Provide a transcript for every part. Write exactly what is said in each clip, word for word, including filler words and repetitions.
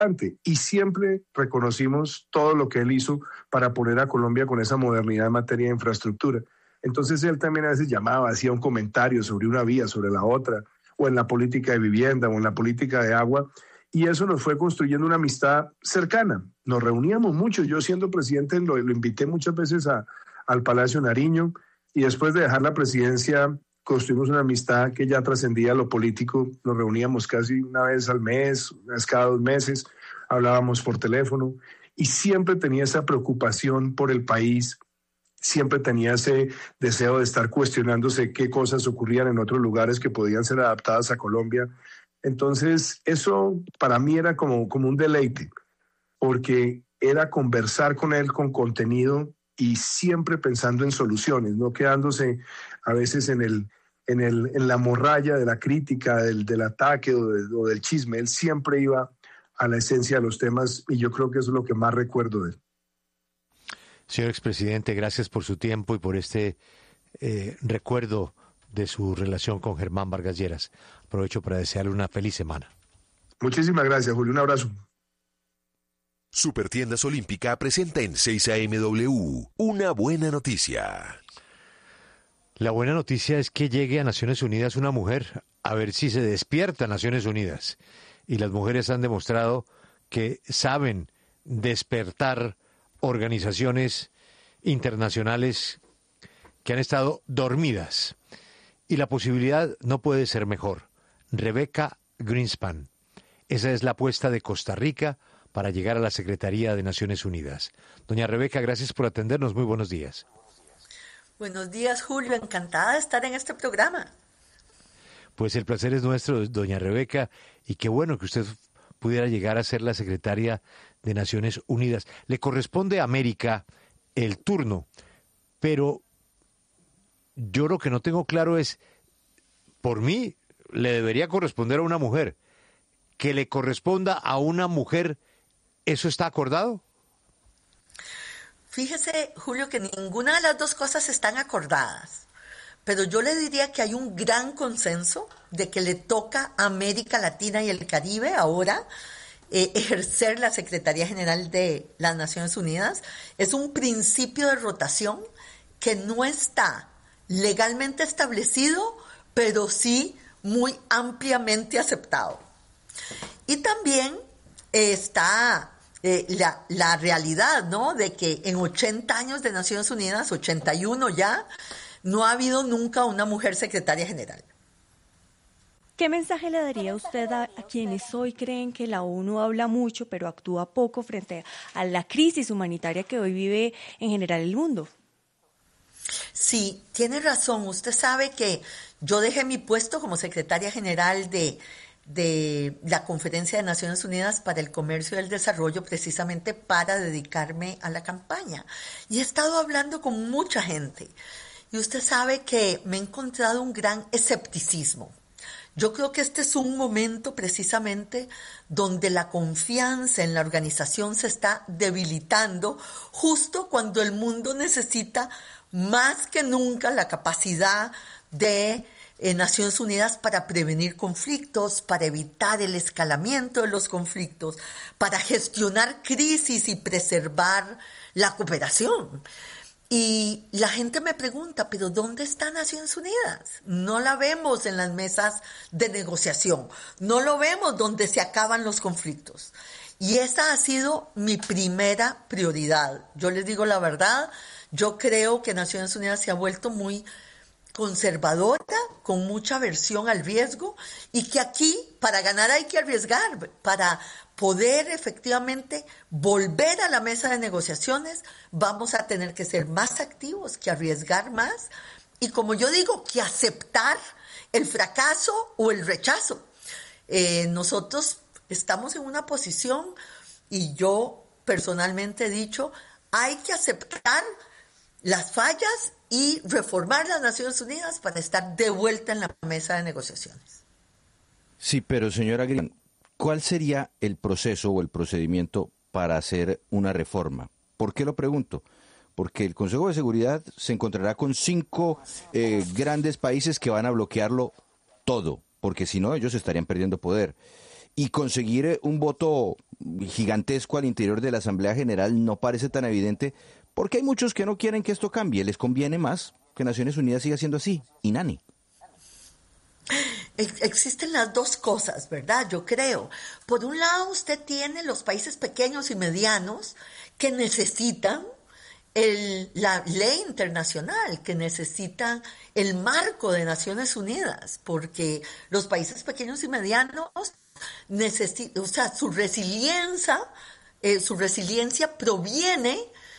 y siempre reconocimos todo lo que él hizo para poner a Colombia con esa modernidad en materia de infraestructura. Entonces él también a veces llamaba, hacía un comentario sobre una vía, sobre la otra, o en la política de vivienda, o en la política de agua, y eso nos fue construyendo una amistad cercana. Nos reuníamos mucho, yo siendo presidente lo, lo invité muchas veces a, al Palacio Nariño, y después de dejar la presidencia construimos una amistad que ya trascendía lo político, nos reuníamos casi una vez al mes, una vez cada dos meses, hablábamos por teléfono, y siempre tenía esa preocupación por el país, siempre tenía ese deseo de estar cuestionándose qué cosas ocurrían en otros lugares que podían ser adaptadas a Colombia. Entonces, eso para mí era como, como un deleite, porque era conversar con él con contenido y siempre pensando en soluciones, no quedándose a veces en, el, en, el, en la morralla de la crítica, del, del ataque o, de, o del chisme. Él siempre iba a la esencia de los temas y yo creo que eso es lo que más recuerdo de él. Señor expresidente, gracias por su tiempo y por este eh, recuerdo de su relación con Germán Vargas Lleras. Aprovecho para desearle una feliz semana. Muchísimas gracias, Julio. Un abrazo. Supertiendas Olímpica presenta en seis A M W una buena noticia. La buena noticia es que llegue a Naciones Unidas una mujer, a ver si se despierta Naciones Unidas. Y las mujeres han demostrado que saben despertar organizaciones internacionales que han estado dormidas. Y la posibilidad no puede ser mejor. Rebecca Greenspan. Esa es la apuesta de Costa Rica para llegar a la Secretaría de Naciones Unidas. Doña Rebecca, gracias por atendernos. Muy buenos días. Buenos días, Julio. Encantada de estar en este programa. Pues el placer es nuestro, doña Rebecca, y qué bueno que usted pudiera llegar a ser la secretaria de Naciones Unidas. Le corresponde a América el turno, pero yo lo que no tengo claro es, por mí, le debería corresponder a una mujer. Que le corresponda a una mujer, ¿eso está acordado? Fíjese, Julio, que ninguna de las dos cosas están acordadas, pero yo le diría que hay un gran consenso de que le toca a América Latina y el Caribe ahora eh, ejercer la Secretaría General de las Naciones Unidas. Es un principio de rotación que no está legalmente establecido, pero sí muy ampliamente aceptado. Y también eh, está eh, la, la realidad, ¿no?, de que en ochenta años de Naciones Unidas, ochenta y uno ya, no ha habido nunca una mujer secretaria general. ¿Qué mensaje le daría usted a, a quienes hoy creen que la ONU habla mucho pero actúa poco frente a la crisis humanitaria que hoy vive en general el mundo? Sí, tiene razón. Usted sabe que yo dejé mi puesto como secretaria general de... de la Conferencia de Naciones Unidas para el Comercio y el Desarrollo precisamente para dedicarme a la campaña. Y he estado hablando con mucha gente y usted sabe que me he encontrado un gran escepticismo. Yo creo que este es un momento precisamente donde la confianza en la organización se está debilitando justo cuando el mundo necesita más que nunca la capacidad de en Naciones Unidas para prevenir conflictos, para evitar el escalamiento de los conflictos, para gestionar crisis y preservar la cooperación. Y la gente me pregunta, ¿pero dónde está Naciones Unidas? No la vemos en las mesas de negociación, no lo vemos donde se acaban los conflictos. Y esa ha sido mi primera prioridad. Yo les digo la verdad, yo creo que Naciones Unidas se ha vuelto muy conservadora, con mucha aversión al riesgo, y que aquí para ganar hay que arriesgar, para poder efectivamente volver a la mesa de negociaciones vamos a tener que ser más activos, que arriesgar más, y como yo digo, que aceptar el fracaso o el rechazo. Eh, nosotros estamos en una posición, y yo personalmente he dicho, hay que aceptar las fallas y reformar las Naciones Unidas para estar de vuelta en la mesa de negociaciones. Sí, pero señora Green, ¿cuál sería el proceso o el procedimiento para hacer una reforma? ¿Por qué lo pregunto? Porque el Consejo de Seguridad se encontrará con cinco eh, grandes países que van a bloquearlo todo, porque si no ellos estarían perdiendo poder. Y conseguir un voto gigantesco al interior de la Asamblea General no parece tan evidente, porque hay muchos que no quieren que esto cambie. Les conviene más que Naciones Unidas siga siendo así. Y nani. Existen las dos cosas, ¿verdad? Yo creo. Por un lado, usted tiene los países pequeños y medianos que necesitan el, la ley internacional, que necesitan el marco de Naciones Unidas, porque los países pequeños y medianos necesitan, o sea, su resiliencia, eh, su resiliencia proviene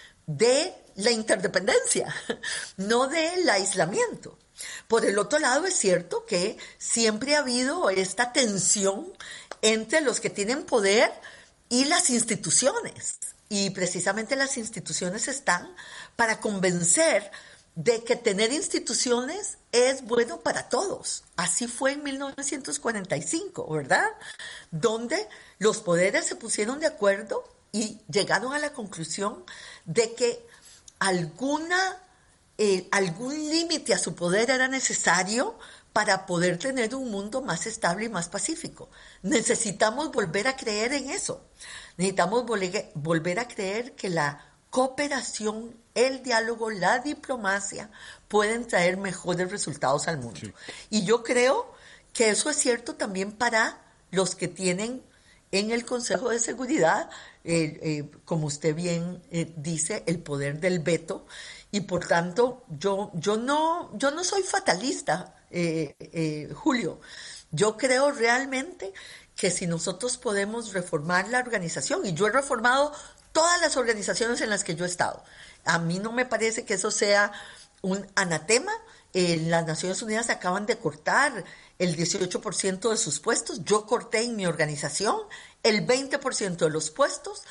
de la interdependencia, no del aislamiento. Por el otro lado, es cierto que siempre ha habido esta tensión entre los que tienen poder y las instituciones. Y precisamente las instituciones están para convencer de que tener instituciones es bueno para todos. Así fue en mil novecientos cuarenta y cinco, ¿verdad? Donde los poderes se pusieron de acuerdo y llegaron a la conclusión de que alguna... Eh, algún límite a su poder era necesario para poder tener un mundo más estable y más pacífico. Necesitamos volver a creer en eso. Necesitamos volver, volver a creer que la cooperación, el diálogo, la diplomacia pueden traer mejores resultados al mundo. Sí. Y yo creo que eso es cierto también para los que tienen en el Consejo de Seguridad, eh, eh, como usted bien eh, dice, el poder del veto. Y por tanto, yo, yo, no, yo no soy fatalista, eh, eh, Julio. Yo creo realmente que si nosotros podemos reformar la organización, y yo he reformado todas las organizaciones en las que yo he estado, a mí no me parece que eso sea un anatema. Eh, las Naciones Unidas acaban de cortar el dieciocho por ciento de sus puestos. Yo corté en mi organización el veinte por ciento de los puestos.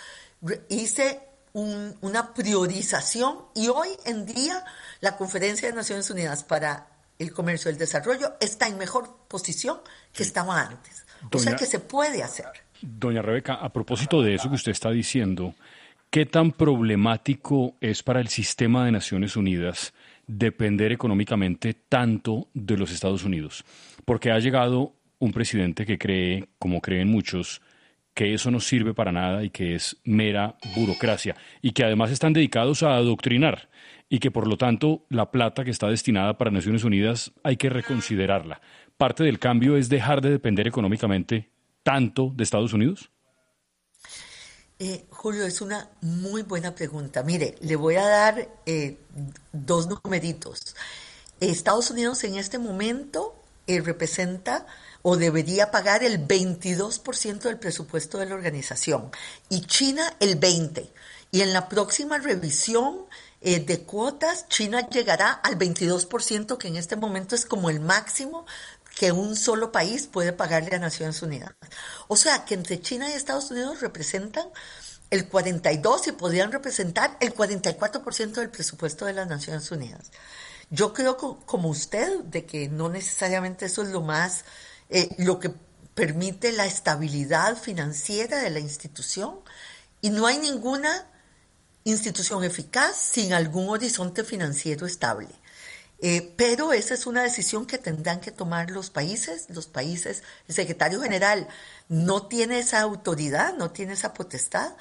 Hice Un, una priorización y hoy en día la Conferencia de Naciones Unidas para el Comercio y el Desarrollo está en mejor posición que sí. estaba antes. Doña, o sea que se puede hacer. Doña Rebeca, a propósito de eso que usted está diciendo, ¿qué tan problemático es para el sistema de Naciones Unidas depender económicamente tanto de los Estados Unidos? Porque ha llegado un presidente que cree, como creen muchos, que eso no sirve para nada y que es mera burocracia y que además están dedicados a adoctrinar y que por lo tanto la plata que está destinada para Naciones Unidas hay que reconsiderarla. ¿Parte del cambio es dejar de depender económicamente tanto de Estados Unidos? Eh, Julio, es una muy buena pregunta. Mire, le voy a dar eh, dos numeritos. Estados Unidos en este momento eh, representa o debería pagar el veintidós por ciento del presupuesto de la organización y China el veinte por ciento. Y en la próxima revisión eh, de cuotas, China llegará al veintidós por ciento, que en este momento es como el máximo que un solo país puede pagarle a Naciones Unidas. O sea, que entre China y Estados Unidos representan el cuarenta y dos por ciento y podrían representar el cuarenta y cuatro por ciento del presupuesto de las Naciones Unidas. Yo creo, como usted, de que no necesariamente eso es lo más... Eh, lo que permite la estabilidad financiera de la institución, y no hay ninguna institución eficaz sin algún horizonte financiero estable. Eh, pero esa es una decisión que tendrán que tomar los países, los países, el secretario general no tiene esa autoridad, no tiene esa potestad,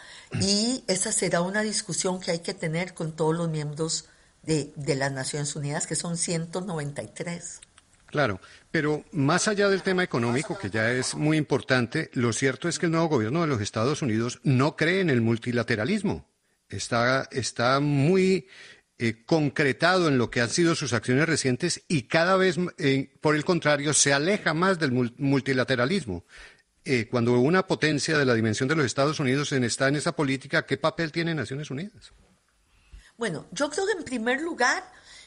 y esa será una discusión que hay que tener con todos los miembros de, de las Naciones Unidas, que son ciento noventa y tres. Claro, pero más allá del tema económico, que ya es muy importante, lo cierto es que el nuevo gobierno de los Estados Unidos no cree en el multilateralismo. Está, está muy eh, concretado en lo que han sido sus acciones recientes y cada vez, eh, por el contrario, se aleja más del multilateralismo. Eh, cuando una potencia de la dimensión de los Estados Unidos está en esa política, ¿qué papel tiene Naciones Unidas? Bueno, yo creo que en primer lugar...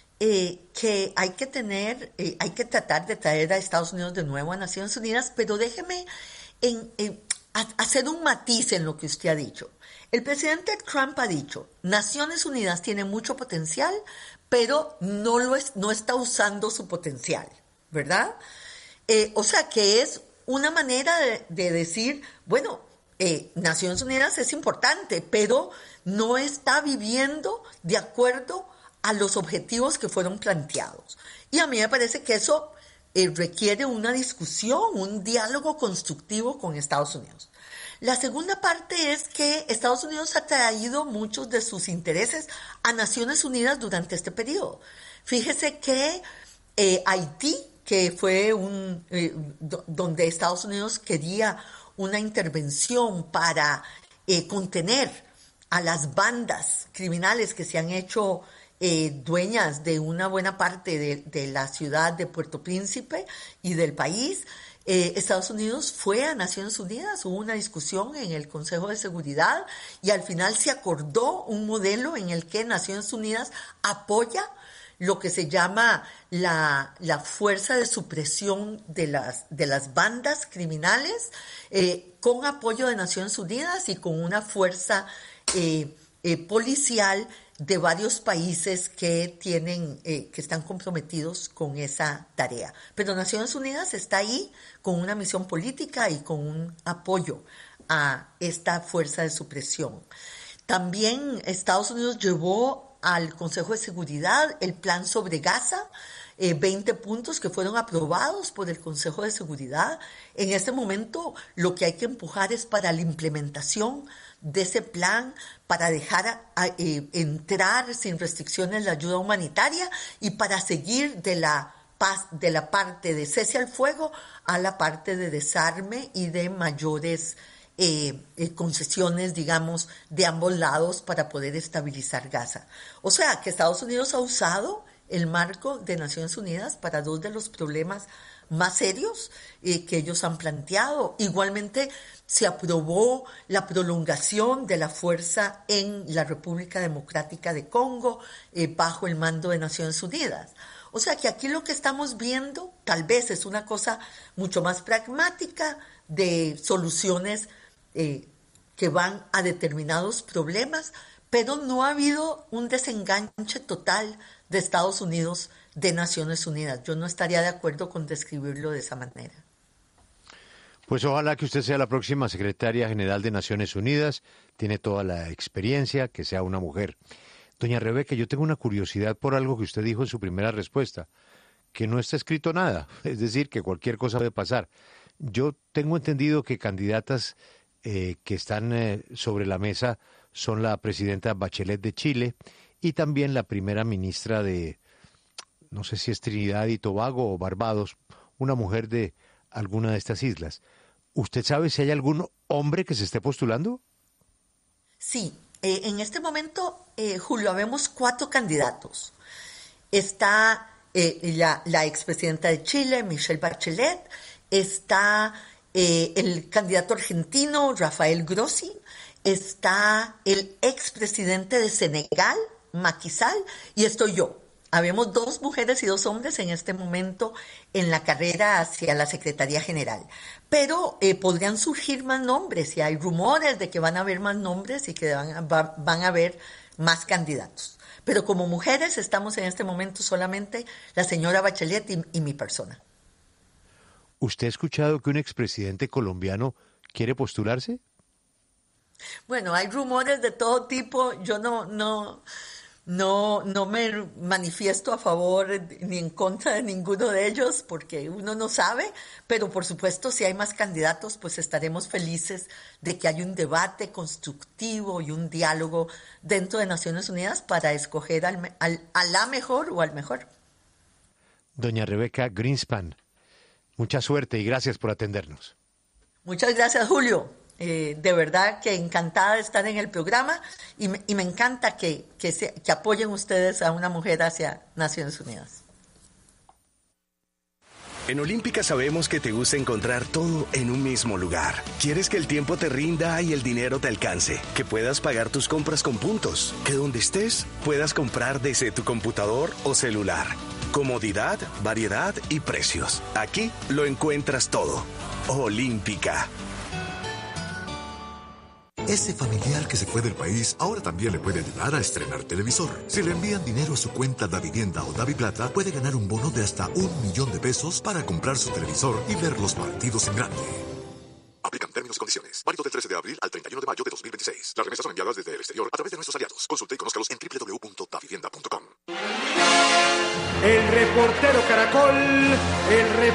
Eh, que hay que tener, eh, hay que tratar de traer a Estados Unidos de nuevo a Naciones Unidas, pero déjeme en, en, a, hacer un matiz en lo que usted ha dicho. El presidente Trump ha dicho, Naciones Unidas tiene mucho potencial, pero no, lo es, no está usando su potencial, ¿verdad? Eh, o sea que es una manera de, de decir, bueno, eh, Naciones Unidas es importante, pero no está viviendo de acuerdo a los objetivos que fueron planteados. Y a mí me parece que eso eh, requiere una discusión, un diálogo constructivo con Estados Unidos. La segunda parte es que Estados Unidos ha traído muchos de sus intereses a Naciones Unidas durante este periodo. Fíjese que eh, Haití, que fue un eh, do, donde Estados Unidos quería una intervención para eh, contener a las bandas criminales que se han hecho eh, dueñas de una buena parte de, de la ciudad de Puerto Príncipe y del país. Eh, Estados Unidos fue a Naciones Unidas, hubo una discusión en el Consejo de Seguridad y al final se acordó un modelo en el que Naciones Unidas apoya lo que se llama la, la fuerza de supresión de las, de las bandas criminales, eh, con apoyo de Naciones Unidas y con una fuerza eh, eh, policial de varios países que tienen, eh, que están comprometidos con esa tarea. Pero Naciones Unidas está ahí con una misión política y con un apoyo a esta fuerza de supresión. También Estados Unidos llevó al Consejo de Seguridad el plan sobre Gaza, eh, veinte puntos que fueron aprobados por el Consejo de Seguridad. En este momento lo que hay que empujar es para la implementación de ese plan, para dejar a, a, eh, entrar sin restricciones la ayuda humanitaria y para seguir de la paz, de la parte de cese al fuego a la parte de desarme y de mayores eh, eh, concesiones, digamos, de ambos lados para poder estabilizar Gaza. O sea, que Estados Unidos ha usado el marco de Naciones Unidas para dos de los problemas más serios eh, que ellos han planteado. Igualmente se aprobó la prolongación de la fuerza en la República Democrática de Congo eh, bajo el mando de Naciones Unidas. O sea que aquí lo que estamos viendo tal vez es una cosa mucho más pragmática de soluciones eh, que van a determinados problemas, pero no ha habido un desenganche total de Estados Unidos de Naciones Unidas. Yo no estaría de acuerdo con describirlo de esa manera. Pues ojalá que usted sea la próxima secretaria general de Naciones Unidas, tiene toda la experiencia, que sea una mujer. Doña Rebeca, yo tengo una curiosidad por algo que usted dijo en su primera respuesta, que no está escrito nada, es decir, que cualquier cosa puede pasar. Yo tengo entendido que candidatas eh, que están eh, sobre la mesa son la presidenta Bachelet de Chile y también la primera ministra de, no sé si es Trinidad y Tobago o Barbados, una mujer de alguna de estas islas. ¿Usted sabe si hay algún hombre que se esté postulando? Sí, eh, en este momento, eh, Julio, vemos cuatro candidatos. Está eh, la, la expresidenta de Chile, Michelle Bachelet, está eh, el candidato argentino, Rafael Grossi, está el expresidente de Senegal, Macky Sall, y estoy yo. Habemos dos mujeres y dos hombres en este momento en la carrera hacia la Secretaría General. Pero eh, podrían surgir más nombres y hay rumores de que van a haber más nombres y que van a, va, van a haber más candidatos. Pero como mujeres estamos en este momento solamente la señora Bachelet y, y mi persona. ¿Usted ha escuchado que un expresidente colombiano quiere postularse? Bueno, hay rumores de todo tipo. Yo no... no No, no me manifiesto a favor ni en contra de ninguno de ellos porque uno no sabe, pero por supuesto si hay más candidatos pues estaremos felices de que haya un debate constructivo y un diálogo dentro de Naciones Unidas para escoger al, al, a la mejor o al mejor. Doña Rebeca Greenspan, mucha suerte y gracias por atendernos. Muchas gracias, Julio. Eh, de verdad que encantada de estar en el programa y me, y me encanta que, que, se, que apoyen ustedes a una mujer hacia Naciones Unidas. En Olímpica sabemos que te gusta encontrar todo en un mismo lugar. Quieres que el tiempo te rinda y el dinero te alcance, que puedas pagar tus compras con puntos, que donde estés puedas comprar desde tu computador o celular. Comodidad, variedad y precios. Aquí lo encuentras todo. Olímpica. Ese familiar que se fue del país ahora también le puede ayudar a estrenar televisor. Si le envían dinero a su cuenta Davivienda o Daviplata, puede ganar un bono de hasta un millón de pesos para comprar su televisor y ver los partidos en grande. Aplican términos y condiciones. Válido del trece de abril al treinta y uno de mayo de dos mil veintiséis. Las remesas son enviadas desde el exterior a través de nuestros aliados. Consulte y conózcalos en doble u doble u doble u punto davivienda punto com. El reportero Caracol, el reportero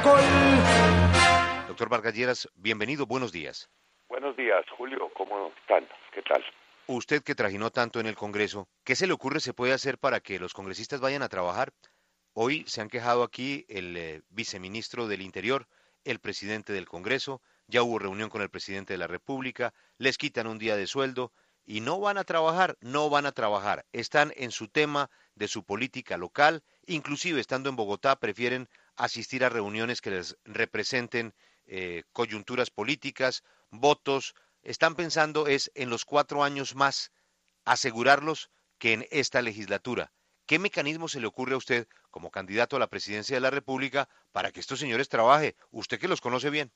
Caracol. Doctor Vargas Lleras, bienvenido, buenos días. Buenos días, Julio, ¿cómo están? ¿Qué tal? Usted que trajinó tanto en el Congreso, ¿qué se le ocurre se puede hacer para que los congresistas vayan a trabajar? Hoy se han quejado aquí el eh, viceministro del Interior, el presidente del Congreso, ya hubo reunión con el presidente de la República, les quitan un día de sueldo y no van a trabajar, no van a trabajar. Están en su tema de su política local, inclusive estando en Bogotá prefieren asistir a reuniones que les representen eh, coyunturas políticas, votos. Están pensando es en los cuatro años más asegurarlos que en esta legislatura. ¿Qué mecanismo se le ocurre a usted como candidato a la presidencia de la República para que estos señores trabajen? Usted que los conoce bien.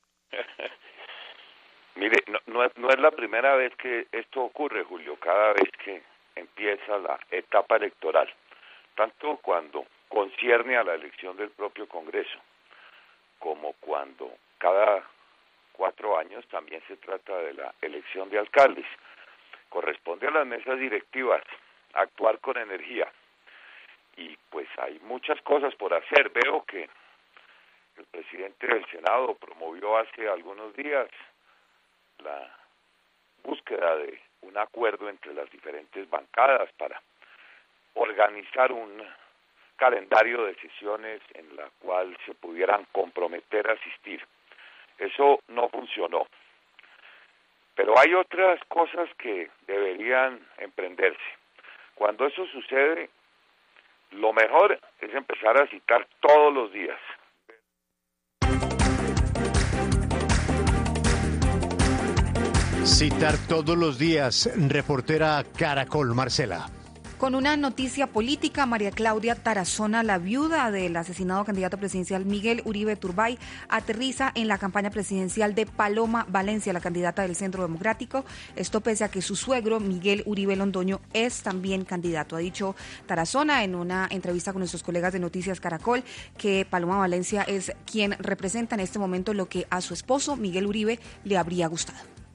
Mire, no, no, es, no es la primera vez que esto ocurre, Julio, cada vez que empieza la etapa electoral, tanto cuando concierne a la elección del propio Congreso, como cuando cada cuatro años también se trata de la elección de alcaldes. Corresponde a las mesas directivas actuar con energía. Y pues hay muchas cosas por hacer. Veo que el presidente del Senado promovió hace algunos días la búsqueda de un acuerdo entre las diferentes bancadas para organizar un calendario de sesiones en la cual se pudieran comprometer a asistir. Eso no funcionó. Pero hay otras cosas que deberían emprenderse. Cuando eso sucede, lo mejor es empezar a citar todos los días. Citar todos los días, reportera Caracol, Marcela. Con una noticia política, María Claudia Tarazona, la viuda del asesinado candidato presidencial Miguel Uribe Turbay, aterriza en la campaña presidencial de Paloma Valencia, la candidata del Centro Democrático. Esto pese a que su suegro, Miguel Uribe Londoño, es también candidato. Ha dicho Tarazona en una entrevista con nuestros colegas de Noticias Caracol que Paloma Valencia es quien representa en este momento lo que a su esposo, Miguel Uribe, le habría gustado.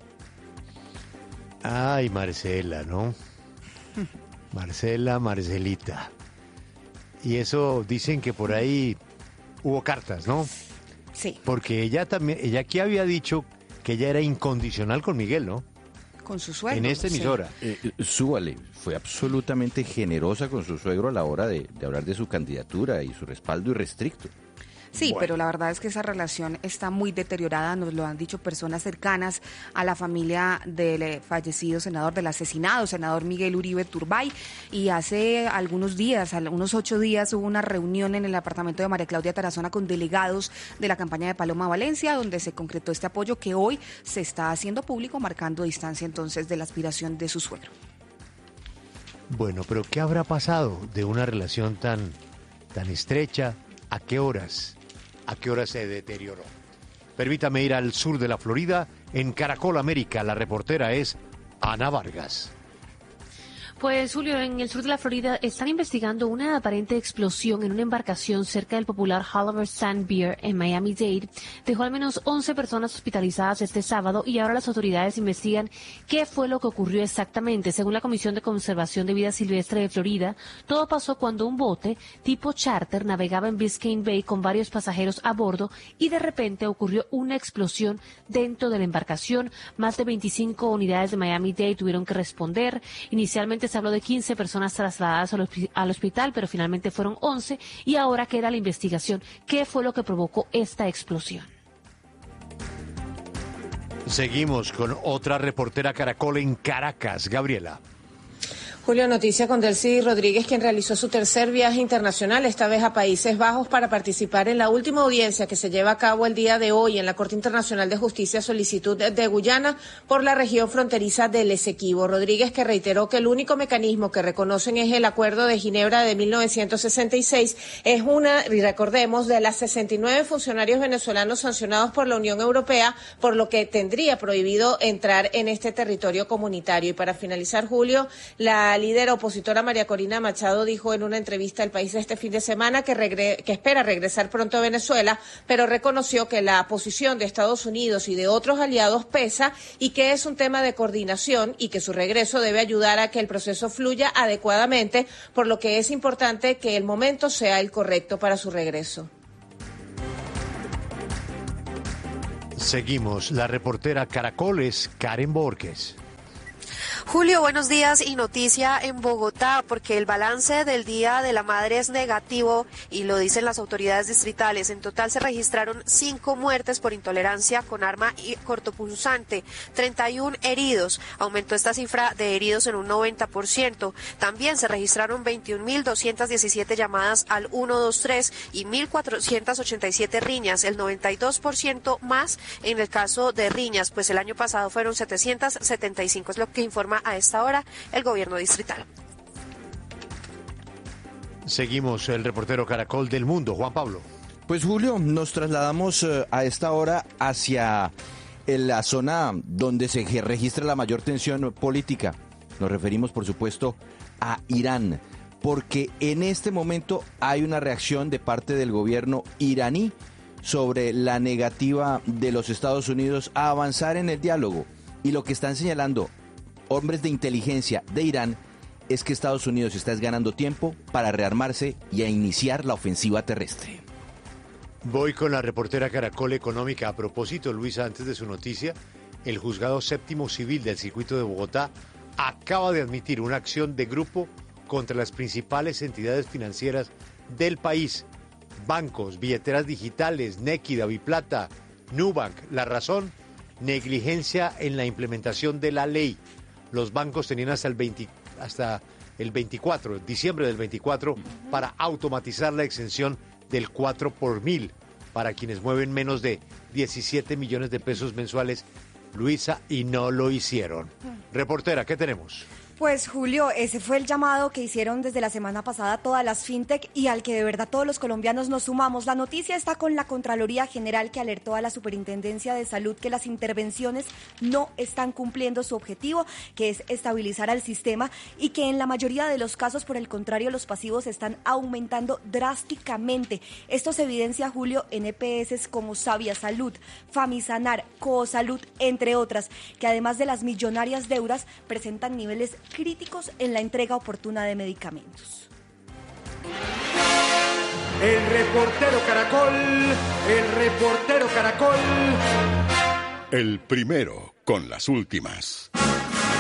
Ay, Marcela, ¿no? Marcela, Marcelita. Y eso dicen que por ahí hubo cartas, ¿no? Sí. Porque ella también, ella aquí había dicho que ella era incondicional con Miguel, ¿no? Con su suegro. En esta emisora. Sí. Eh, súbale, fue absolutamente generosa con su suegro a la hora de, de hablar de su candidatura y su respaldo irrestricto. Sí, bueno. Pero la verdad es que esa relación está muy deteriorada, nos lo han dicho personas cercanas a la familia del fallecido senador, del asesinado senador Miguel Uribe Turbay, y hace algunos días, unos ocho días, hubo una reunión en el apartamento de María Claudia Tarazona con delegados de la campaña de Paloma Valencia, donde se concretó este apoyo que hoy se está haciendo público, marcando distancia entonces de la aspiración de su suegro. Bueno, pero ¿qué habrá pasado de una relación tan, tan estrecha? ¿A qué horas? ¿A qué hora se deterioró? Permítame ir al sur de la Florida. En Caracol América, la reportera es Ana Vargas. Pues, Julio, en el sur de la Florida están investigando una aparente explosión en una embarcación cerca del popular Halifax Sand Pier en Miami-Dade. Dejó al menos once personas hospitalizadas este sábado y ahora las autoridades investigan qué fue lo que ocurrió exactamente. Según la Comisión de Conservación de Vida Silvestre de Florida, todo pasó cuando un bote tipo charter navegaba en Biscayne Bay con varios pasajeros a bordo y de repente ocurrió una explosión dentro de la embarcación. Más de veinticinco unidades de Miami-Dade tuvieron que responder. Inicialmente se habló de quince personas trasladadas al hospital, pero finalmente fueron once y ahora queda la investigación. ¿Qué fue lo que provocó esta explosión? Seguimos con otra reportera Caracol en Caracas, Gabriela. Julio, noticia con Delcy Rodríguez, quien realizó su tercer viaje internacional, esta vez a Países Bajos, para participar en la última audiencia que se lleva a cabo el día de hoy en la Corte Internacional de Justicia, solicitud de Guyana por la región fronteriza del Esequibo. Rodríguez, que reiteró que el único mecanismo que reconocen es el Acuerdo de Ginebra de mil novecientos sesenta y seis, es una, y recordemos, de las sesenta y nueve funcionarios venezolanos sancionados por la Unión Europea, por lo que tendría prohibido entrar en este territorio comunitario. Y para finalizar, Julio, la La líder opositora María Corina Machado dijo en una entrevista al País este fin de semana que, regre- que espera regresar pronto a Venezuela, pero reconoció que la posición de Estados Unidos y de otros aliados pesa y que es un tema de coordinación y que su regreso debe ayudar a que el proceso fluya adecuadamente, por lo que es importante que el momento sea el correcto para su regreso. Seguimos. La reportera Caracol es Karen Borges. Julio, buenos días y noticia en Bogotá, porque el balance del Día de la Madre es negativo y lo dicen las autoridades distritales. En total se registraron cinco muertes por intolerancia con arma cortopunzante, treinta y uno heridos. Aumentó esta cifra de heridos en un noventa por ciento. También se registraron veintiún mil doscientas diecisiete llamadas al ciento veintitrés y mil cuatrocientas ochenta y siete riñas, el noventa y dos por ciento más en el caso de riñas, pues el año pasado fueron setecientas setenta y cinco, es lo que informa a esta hora el gobierno distrital. Seguimos. El reportero Caracol del Mundo, Juan Pablo. Pues Julio, nos trasladamos uh, a esta hora hacia en la zona donde se registra la mayor tensión política. Nos referimos, por supuesto, a Irán, porque en este momento hay una reacción de parte del gobierno iraní sobre la negativa de los Estados Unidos a avanzar en el diálogo. Y lo que están señalando hombres de inteligencia de Irán es que Estados Unidos está ganando tiempo para rearmarse y a iniciar la ofensiva terrestre. Voy con la reportera Caracol Económica. A propósito, Luisa, antes de su noticia, el Juzgado Séptimo Civil del Circuito de Bogotá acaba de admitir una acción de grupo contra las principales entidades financieras del país. Bancos, billeteras digitales, Nequi, Daviplata, Nubank. La razón, negligencia en la implementación de la ley. Los bancos tenían hasta el veinte, hasta el veinticuatro, diciembre del veinticuatro, para automatizar la exención del cuatro por mil para quienes mueven menos de diecisiete millones de pesos mensuales, Luisa, y no lo hicieron. Reportera, ¿qué tenemos? Pues Julio, ese fue el llamado que hicieron desde la semana pasada todas las fintech y al que de verdad todos los colombianos nos sumamos. La noticia está con la Contraloría General, que alertó a la Superintendencia de Salud que las intervenciones no están cumpliendo su objetivo, que es estabilizar al sistema, y que en la mayoría de los casos, por el contrario, los pasivos están aumentando drásticamente. Esto se evidencia, Julio, en E P S como Sabia Salud, Famisanar, Coosalud, entre otras, que además de las millonarias deudas presentan niveles críticos en la entrega oportuna de medicamentos. El reportero Caracol, el reportero Caracol. El primero con las últimas.